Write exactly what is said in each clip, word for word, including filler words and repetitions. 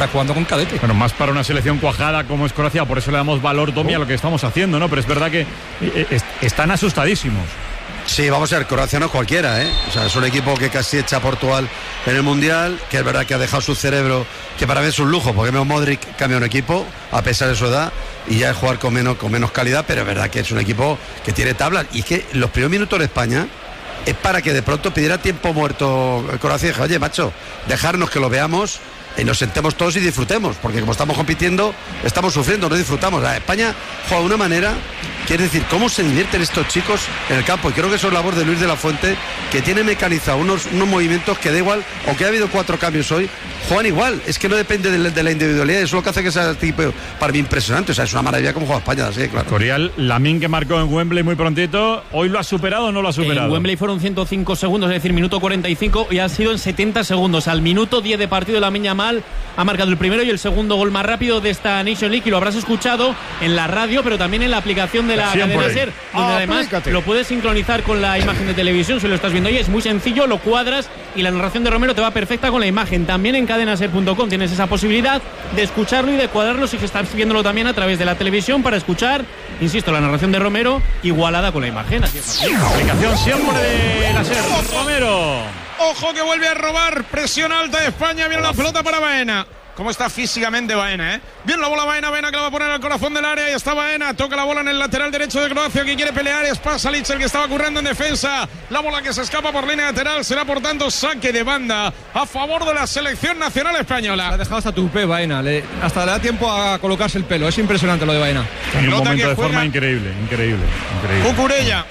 está jugando con cadete. Bueno, más para una selección cuajada como es Croacia, por eso le damos valor, Domi, a lo que estamos haciendo, ¿no? Pero es verdad que eh, est- están asustadísimos. Sí, vamos a ver, Croacia no es cualquiera, ¿eh? O sea, es un equipo que casi echa a Portugal en el Mundial, que es verdad que ha dejado su cerebro, que para mí es un lujo, porque veo Modric cambia un equipo, a pesar de su edad, y ya es jugar con menos, con menos calidad, pero es verdad que es un equipo que tiene tablas, y es que los primeros minutos de España es para que de pronto pidiera tiempo muerto Croacia y dije, oye, macho, dejarnos que lo veamos y nos sentemos todos y disfrutemos, porque como estamos compitiendo, estamos sufriendo, no disfrutamos. La España juega de una manera, quiere decir, cómo se divierten estos chicos en el campo, y creo que eso es labor de Luis de la Fuente, que tiene mecanizado unos, unos movimientos que da igual, aunque ha habido cuatro cambios hoy, juegan igual, es que no depende de, de la individualidad, eso es lo que hace que sea tipo, para mí impresionante, o sea, es una maravilla como juega España, sí, claro. Corial, Lamine, que marcó en Wembley muy prontito, ¿hoy lo ha superado o no lo ha superado? En Wembley fueron ciento cinco segundos, es decir, minuto cuarenta y cinco, y ha sido en setenta segundos. Al minuto diez de partido, Lamine Yamal ha marcado el primero y el segundo gol más rápido de esta Nation League, y lo habrás escuchado en la radio, pero también en la aplicación de la Siempre. cadena SER, donde Ah, además aplícate. lo puedes sincronizar con la imagen de televisión si lo estás viendo. Y es muy sencillo, lo cuadras y la narración de Romero te va perfecta con la imagen. También en cadena ser punto com tienes esa posibilidad de escucharlo y de cuadrarlo si estás viéndolo también a través de la televisión para escuchar, insisto, la narración de Romero igualada con la imagen. Así es. Aplicación siempre de la SER. Romero. Ojo que vuelve a robar. Presión alta de España. Viene la pelota para Baena. ¿Cómo está físicamente Baena, eh? Bien la bola Baena, Baena que la va a poner al corazón del área. Y está Baena, toca la bola en el lateral derecho de Croacia, que quiere pelear. Es Pasalic el que estaba currando en defensa. La bola que se escapa por línea lateral. Será por tanto saque de banda a favor de la selección nacional española. Ha dejado hasta tupé Baena, le, hasta le da tiempo a colocarse el pelo. Es impresionante lo de Baena. En un Pelota momento que de juega forma increíble, increíble, increíble. Cucurella.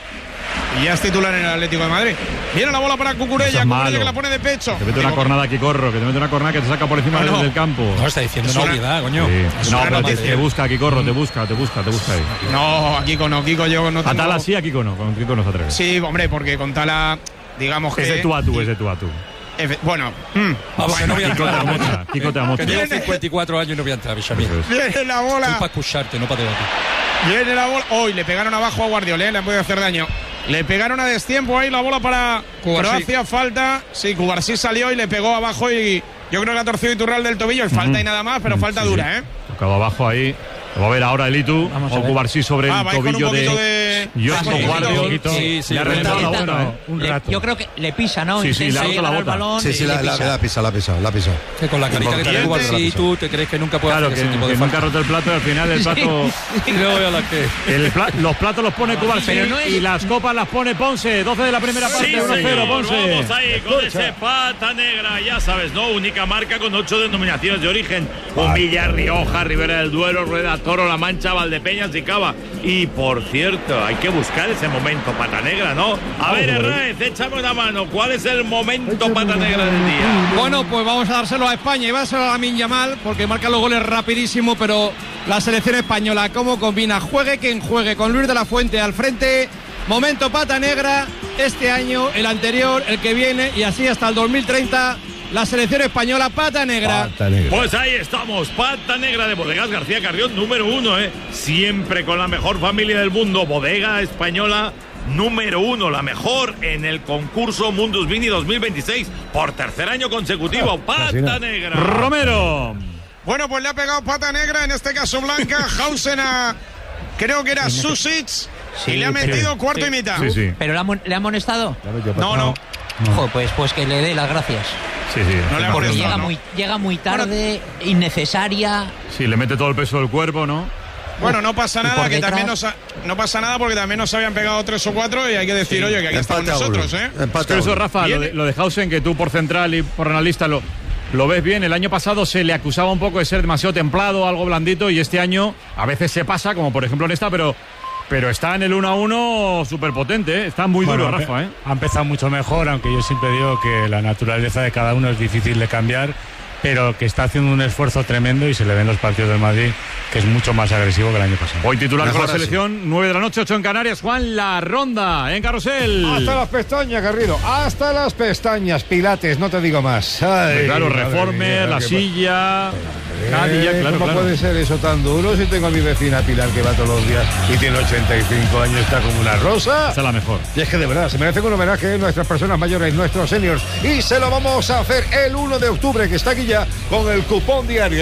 Y ya es titular en el Atlético de Madrid. Viene la bola para Cucurella. Eso es Cucurella malo. que la pone de pecho. Te mete una cornada aquí, corro, que te mete una cornada que te saca por encima No, no. del, del campo. No, está diciendo Es una una- obviedad, coño. Sí. Es No, una pero te, noticia. te busca aquí, corro, te busca, te busca, te busca ahí. No, a Kiko no. Kiko yo no A tengo... Tala sí, a Kiko no, con Kiko no se atreve. Sí, hombre, porque con Tala, digamos que... Es de tú a tú, es de tú a tú. Efe- Bueno, mm. Vamos, que no voy a Kiko te entrar. amocha, Kiko te Que amocha. tengo cincuenta y cuatro años y no voy a entrar, Benjamín. Eso es. Viene la Estoy bola. para escucharte, no para debatir. Viene la bola. Hoy le pegaron abajo a Guardiola, ¿eh? Le han podido hacer daño. Le pegaron a destiempo ahí la bola para Cubarsí. Croacia. Falta. Sí, Cubarsí salió y le pegó abajo y yo creo que ha torcido Iturral del tobillo. Y falta y nada más, pero falta Sí, dura, sí. ¿eh? Tocado abajo ahí. Lo va a ver ahora el Itu. Vamos a O ver. Cubarsí sobre Ah, el va a ir con un tobillo poquito de. de- Yo Ah, con sí, Guardiola. sí, sí, sí, le ha le reventado la Intenta- bota. un Le- rato. yo creo que le pisa, ¿no? Sí, sí, Intenta le ha roto la llegar al bota. balón Sí, y sí, le la, la, pisa. la ha pisado, la ha pisado, la ha pisado. Que con la carita que tiene Importante. Cubarsí, tú te crees que nunca puede Claro, hacer que, ese tipo de que nunca ha falta. roto el plato y al final el plato. Y luego ya la que... El pla- los platos los pone Cubarsí Pero no es- y las copas las pone Ponce. doce de la primera parte, Sí, uno cero, señor, Ponce. vamos ahí con ese pata negra, ya sabes, ¿no? Única marca con ocho denominaciones de origen. Humilla, Rioja, Ribera del Duero, Rueda, Toro, La Mancha, Valdepeñas y Cava. Y por cierto, hay que buscar ese momento pata negra, ¿no? A ver, Herrez, échame una mano. ¿Cuál es el momento pata negra del día? Bueno, pues vamos a dárselo a España y va a ser a Lamine Yamal porque marca los goles rapidísimo, pero la selección española, ¿cómo combina? Juegue quien juegue, con Luis de la Fuente al frente. Momento pata negra este año, el anterior, el que viene y así hasta el dos mil treinta. La selección española, pata negra. Pata negra. Pues ahí estamos, pata negra de Bodegas García Carrión, número uno, ¿eh? Siempre con la mejor familia del mundo, bodega española número uno, la mejor en el concurso Mundus Vini dos mil veintiséis por tercer año consecutivo. Pata negra. Romero. Bueno, pues le ha pegado pata negra, en este caso blanca, Hausen a... Creo que era Susic. Sí, y le ha metido sí. cuarto y mitad. Sí, sí. ¿Pero le ha, mon- le ha amonestado? Claro, yo he No, pasado- no. Ojo, pues, pues que le dé las gracias. Sí, sí. No le ha Porque molestado, llega ¿no? muy, llega muy tarde, innecesaria. Sí, le mete todo el peso del cuerpo, ¿no? Bueno, no pasa Y nada, por que detrás- también nos ha- no pasa nada porque también nos habían pegado tres o cuatro y hay que decir, oye, que aquí estamos Empate a uno. nosotros, ¿eh? Empate Pero a eso, uno. Rafa, lo Viene- de, lo de Hausen, que tú por central y por analista lo, lo ves bien. El año pasado se le acusaba un poco de ser demasiado templado, algo blandito, y este año a veces se pasa, como por ejemplo en esta, pero, pero está en el uno a uno súper potente, ¿eh? Está muy Bueno, duro, ha empe- Rafa, ¿eh? Ha empezado mucho mejor, aunque yo siempre digo que la naturaleza de cada uno es difícil de cambiar, pero que está haciendo un esfuerzo tremendo y se le ven los partidos del Madrid, que es mucho más agresivo que el año pasado. Hoy titular Mejor con la así. selección, nueve de la noche, ocho en Canarias. Juan, la ronda en Carrusel. Hasta las pestañas, Garrido. Hasta las pestañas, Pilates, no te digo más. Ay, claro, madre Reformer, mía, la qué silla, Eh, Cadillac, claro, ¿Cómo claro. puede ser eso tan duro si tengo a mi vecina Pilar que va todos los días y tiene ochenta y cinco años, está como una rosa? Esa es la mejor. Y es que de verdad se merecen un homenaje a nuestras personas mayores, nuestros seniors. Y se lo vamos a hacer el uno de octubre, que está aquí ya con el cupón diario.